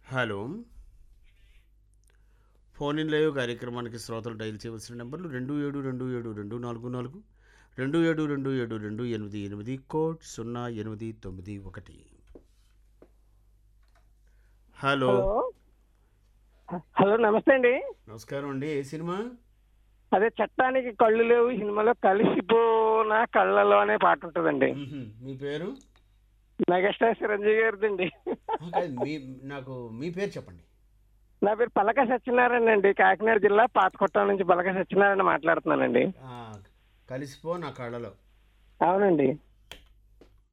Hello. Phone in live కార్యక్రమానికి శ్రోతలు dial చేయవలసిన నెంబర్లు 27272442, 272728, కోడ్ 0891. హలో. హలో హలో నమస్తే అండి. నమస్కారం అండి. ఏ సినిమా? అదే చట్టానికి కళ్ళు లేవు సినిమాలో కలిసిపోనా కళ్ళలో అనే పాట ఉంటుందండి. మీ పేరు? మెగాస్టార్ చిరంజీవి గారిదండి. నాకు మీ పేరు చెప్పండి. నా పేరు పలక సత్యనారాయణ అండి. కాకినాడ జిల్లా పాతకొట్ట నుంచి పలక సత్యనారాయణ మాట్లాడుతున్నానండి. కలిసిపో నా కళ్ళలో. అవునండి.